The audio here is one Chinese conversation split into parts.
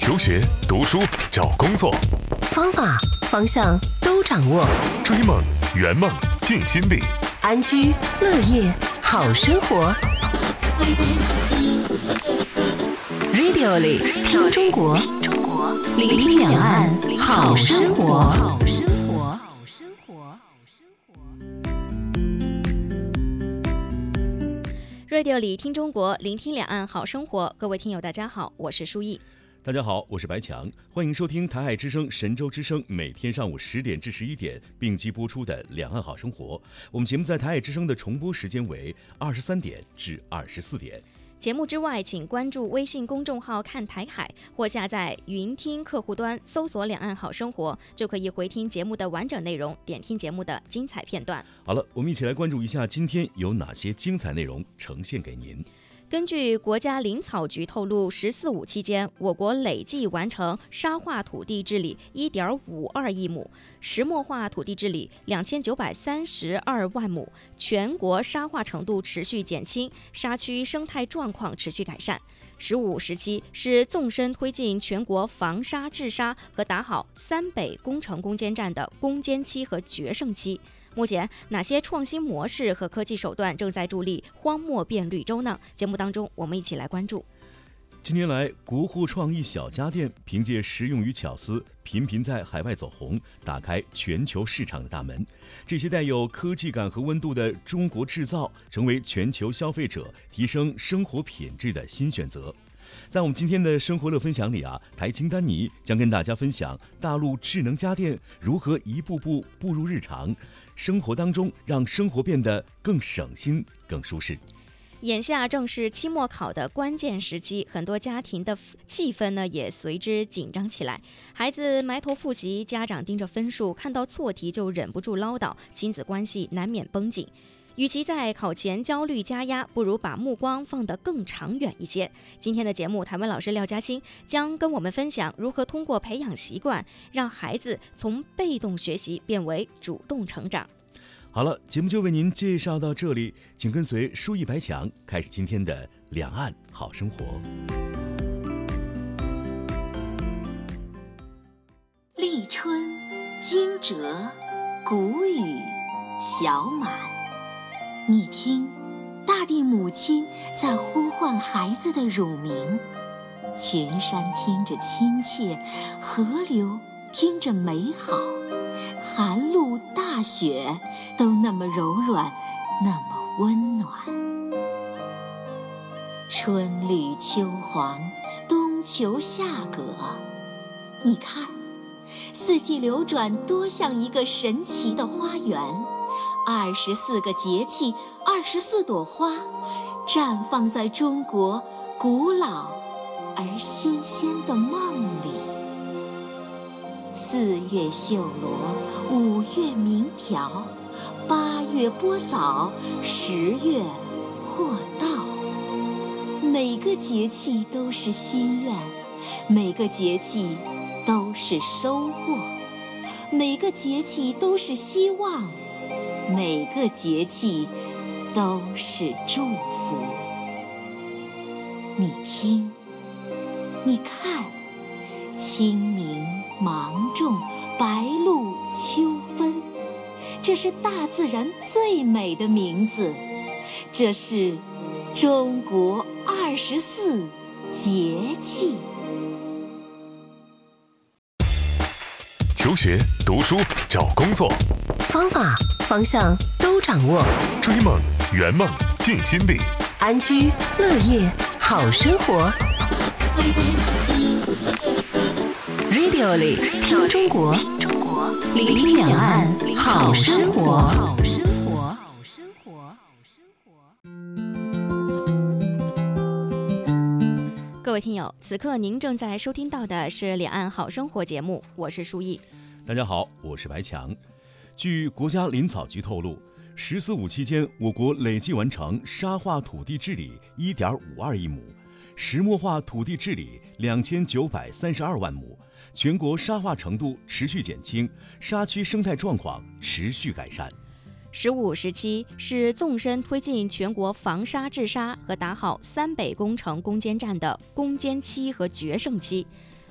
求学、读书、找工作， 方法、方向都掌握。 追梦、圆梦、尽心力， 安居乐业好生活。Radio 里听中国，聆听两岸好生活。 Radio 里听中国，聆听两岸好生活。各位听友大家好，我是舒毅。 大家好，我是白强，欢迎收听台海之声、神州之声每天上午10点至11点并机播出的《两岸好生活》。我们节目在台海之声的重播时间为23点至24点。 节目之外，请关注微信公众号看台海，或下载云听客户端搜索两岸好生活，就可以回听节目的完整内容，点听节目的精彩片段。 好了，我们一起来关注一下今天有哪些精彩内容呈现给您。 根据国家林草局透露，“14·5”期间，我国累计完成沙化土地治理1.52亿亩，石墨化土地治理2932万亩，全国沙化程度持续减轻，沙区生态状况持续改善。15时期是纵深推进全国防沙治沙和打好三北工程攻坚战的攻坚期和决胜期。目前哪些创新模式和科技手段正在助力荒漠变绿洲呢？节目当中我们一起来关注。 近年来，国货创意小家电凭借实用与巧思，频频在海外走红，打开全球市场的大门。这些带有科技感和温度的中国制造，成为全球消费者提升生活品质的新选择。在我们今天的生活乐分享里台青丹尼将跟大家分享大陆智能家电如何一步步步入日常生活当中，让生活变得更省心、更舒适。 眼下正是期末考的关键时期，很多家庭的气氛呢也随之紧张起来。孩子埋头复习，家长盯着分数，看到错题就忍不住唠叨，亲子关系难免绷紧。与其在考前焦虑加压，不如把目光放得更长远一些。今天的节目，台湾老师廖嘉欣将跟我们分享如何通过培养习惯，让孩子从被动学习变为主动成长。 好了，节目就为您介绍到这里，请跟随舒毅白强开始今天的两岸好生活。 立春惊蛰，谷雨小满。你听，大地母亲在呼唤孩子的乳名，群山听着亲切，河流听着美好，寒露大雪都那么柔软，那么温暖。春绿秋黄，冬秋夏葛，你看，四季流转多像一个神奇的花园，24个节气，24朵花，绽放在中国古老而新鲜的梦里。4月绣罗，5月鸣条，8月播枣，10月获稻。每个节气都是心愿，每个节气都是收获，每个节气都是希望，每个节气都是祝福。你听，你看，清明、芒种、白露、秋分，这是大自然最美的名字，这是中国24节气。 求学、读书、找工作， 方法、方向都掌握。 追梦、圆梦、尽心力， 安居乐业好生活。Radio 里听中国，聆听两岸好生活。 各位听友，此刻您正在收听到的是两岸好生活节目，我是舒毅。 大家好，我是白强。据国家林草局透露，“14·5”期间，我国累计完成沙化土地治理1.52亿亩，石墨化土地治理2932万亩，全国沙化程度持续减轻，沙区生态状况持续改善。 15时期是纵深推进全国防沙治沙和打好三北工程攻坚战的攻坚期和决胜期。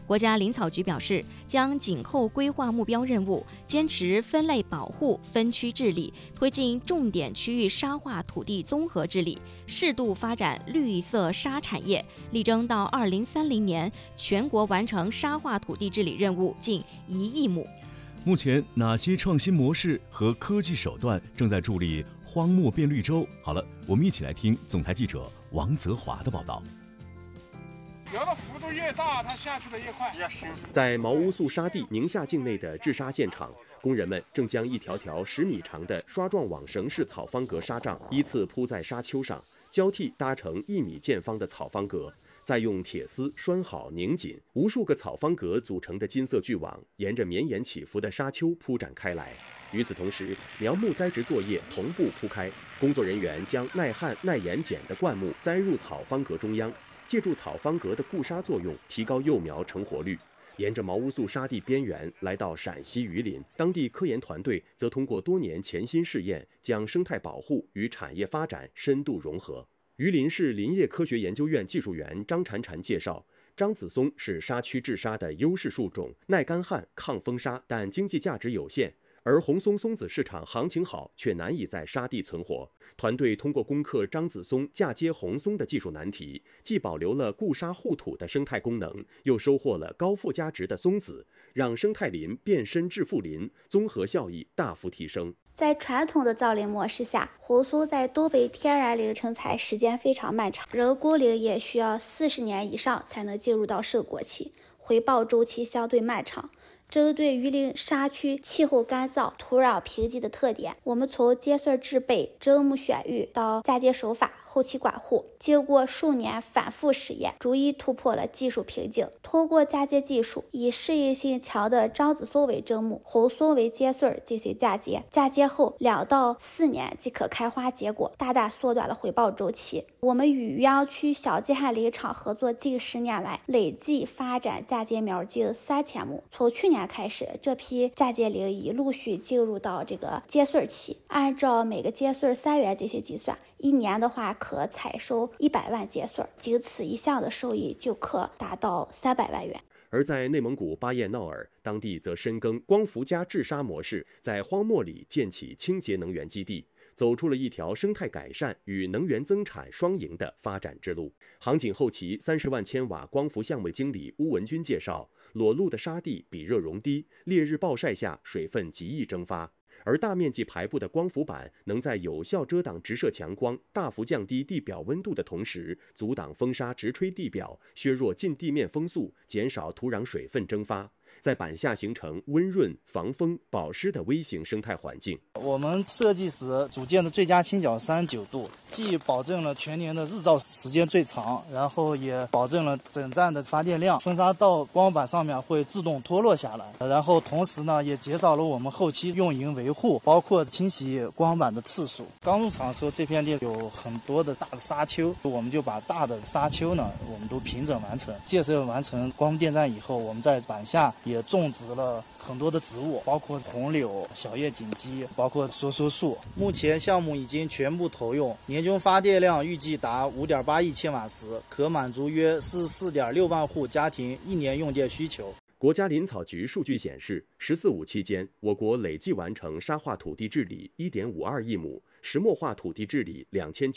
国家林草局表示，将紧扣规划目标任务，坚持分类保护、分区治理，推进重点区域沙化土地综合治理，适度发展绿色沙产业，力争到2030年全国完成沙化土地治理任务近1亿亩。 目前哪些创新模式和科技手段正在助力荒漠变绿洲？好了，我们一起来听总台记者王泽华的报道。 摇的幅度越大，它下去的越快。 在毛乌素沙地宁夏境内的治沙现场，工人们正将一条条10米长的刷状网绳式草方格沙帐依次铺在沙丘上，交替搭成1米见方的草方格，再用铁丝拴好拧紧，无数个草方格组成的金色巨网沿着绵延起伏的沙丘铺展开来。与此同时，苗木栽植作业同步铺开，工作人员将耐旱耐盐碱的灌木栽入草方格中央，借助草方格的固沙作用，提高幼苗成活率。沿着毛乌素沙地边缘来到陕西榆林，当地科研团队则通过多年潜心试验，将生态保护与产业发展深度融合。榆林市林业科学研究院技术员张婵婵介绍，樟子松是沙区治沙的优势树种，耐干旱、抗风沙，但经济价值有限。而红松松子市场行情好，却难以在沙地存活。团队通过攻克樟子松嫁接红松的技术难题，既保留了固沙护土的生态功能，又收获了高附加值的松子，让生态林变身致富林，综合效益大幅提升。 在传统的造林模式下，红松在东北天然林成材时间非常漫长，人工林也需要40年以上才能进入到收果期，回报周期相对漫长。针对榆林沙区气候干燥、土壤贫瘠的特点，我们从接穗制备、砧木选育到嫁接手法、后期管护，经过数年反复实验，逐一突破了技术瓶颈。通过嫁接技术，以适应性强的樟子松为砧木，红松为接穗进行嫁接，嫁接后2到4年即可开花结果，大大缩短了回报周期。我们与余姚区小季旱林场合作近10年来，累计发展嫁接苗近3000亩。从去年开始，这批嫁接林已陆续进入到这个接穗期，按照每个接穗3元进行计算，1年的话可采收100万接穗，仅此一项的收益就可达到300万元。 而在内蒙古巴彦淖尔，当地则深耕光伏加治沙模式，在荒漠里建起清洁能源基地，走出了一条生态改善与能源增产双赢的发展之路。航景后期30万千瓦光伏项目经理邬文军介绍，裸露的沙地比热容低，烈日暴晒下水分极易蒸发，而大面积排布的光伏板能在有效遮挡直射强光、大幅降低地表温度的同时，阻挡风沙直吹地表，削弱近地面风速，减少土壤水分蒸发，在板下形成温润、防风、保湿的微型生态环境。 我们设计时组建的最佳倾角39度，既保证了全年的日照时间最长，然后也保证了整站的发电量，风沙到光板上面会自动脱落下来，然后同时呢也减少了我们后期运营维护，包括清洗光板的次数。刚入场的时候，这片地有很多的大的沙丘，我们就把大的沙丘呢我们都平整完成。建设完成光电站以后，我们在板下也种植了很多的植物，包括红柳、小叶锦鸡，包括梭梭树。目前项目已经全部投用，年均发电量预计达5.8亿千瓦时，可满足约44.6万户家庭1年用电需求。 国家林草局数据显示，“14·5”期间，我国累计完成沙化土地治理1.52亿亩，石墨化土地治理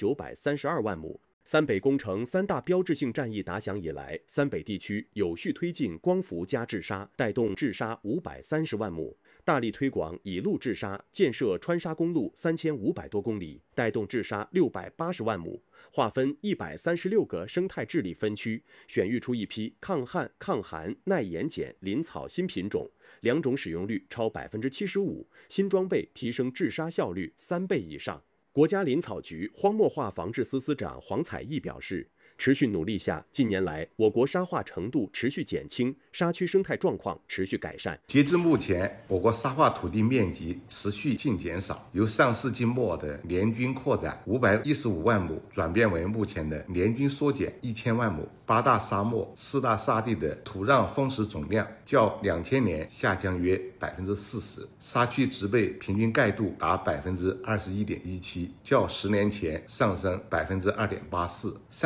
2932万亩。三北工程3大标志性战役打响以来，三北地区有序推进光伏加治沙，带动治沙530万亩，大力推广以路治沙，建设穿沙公路3500多公里，带动治沙680万亩，划分136个生态治理分区，选育出一批抗旱、抗寒、耐盐碱林草新品种，2种使用率超75%，新装备提升治沙效率3倍以上。国家林草局荒漠化防治司司长黄彩义表示，持续努力下，近年来我国沙化程度持续减轻，沙区生态状况持续改善。 截至目前，我国沙化土地面积持续净减少，由上世纪末的年均扩展515万亩，转变为目前的年均缩减1000万亩。8大沙漠、4大沙地的土壤丰实总量较2000年下降约40%，沙区植被平均盖度达21.17%，较10年前上升2.84%。三北工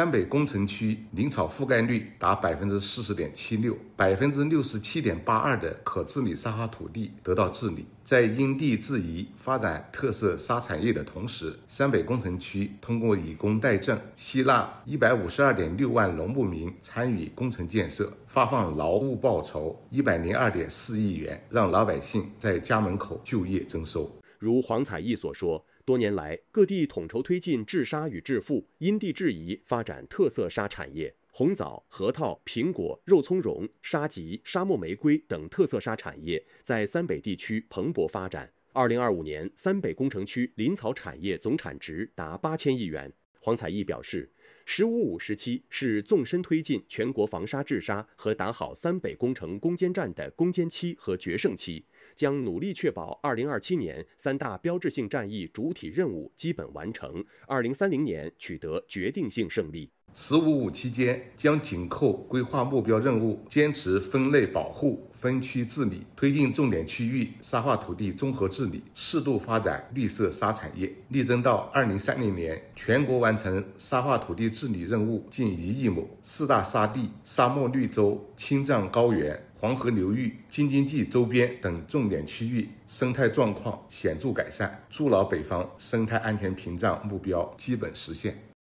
工程区林草覆盖率达 40.76%， 67.82% 的可治理沙化土地得到治理。在因地制宜发展特色沙产业的同时，山北工程区通过以工代赈，吸纳152.6万农牧民参与工程建设，发放劳务报酬102.4亿元，让老百姓在家门口就业增收。 如黄彩艺所说，多年来各地统筹推进治沙与治富，因地制宜发展特色沙产业。红枣、核桃、苹果、肉苁蓉、沙棘、沙漠玫瑰等特色沙产业在三北地区蓬勃发展。2025年，三北工程区林草产业总产值达8000亿元。黄彩艺表示，“15-5”时期是纵深推进全国防沙治沙和打好三北工程攻坚战的攻坚期和决胜期，将努力确保2027年三大标志性战役主体任务基本完成，2030年取得决定性胜利。 “15-5”期间将紧扣规划目标任务，坚持分类保护、分区治理，推进重点区域沙化土地综合治理，适度发展绿色沙产业，力争到2030年全国完成沙化土地治理任务近1亿亩，四大沙地、沙漠绿洲、青藏高原、黄河流域、京津冀周边等重点区域生态状况显著改善，筑牢北方生态安全屏障目标基本实现。